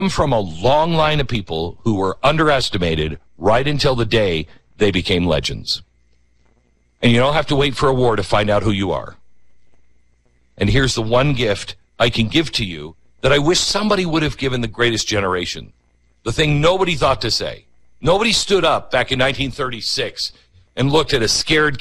from a long line of people who were underestimated right until the day they became legends. And you don't have to wait for a war to find out who you are. And here's the one gift I can give to you that I wish somebody would have given the greatest generation. The thing nobody thought to say. Nobody stood up back in 1936 and looked at a scared